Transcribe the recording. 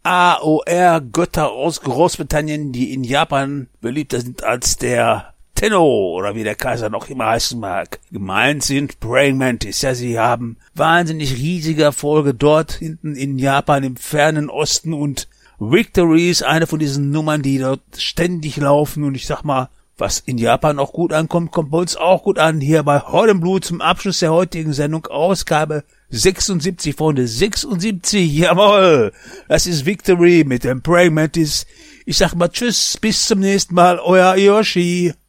AOR-Götter aus Großbritannien, die in Japan beliebter sind als der Tenno oder wie der Kaiser noch immer heißen mag. Gemeint sind Praying Mantis. Ja, sie haben wahnsinnig riesige Erfolge dort hinten in Japan im fernen Osten und Victory ist eine von diesen Nummern, die dort ständig laufen und ich sag mal, was in Japan auch gut ankommt, kommt bei uns auch gut an. Hier bei Horden Blue zum Abschluss der heutigen Sendung, Ausgabe 76, Freunde, 76, jawohl. Das ist Victory mit dem Praying Mantis. Ich sag mal tschüss, bis zum nächsten Mal, euer Yoshi.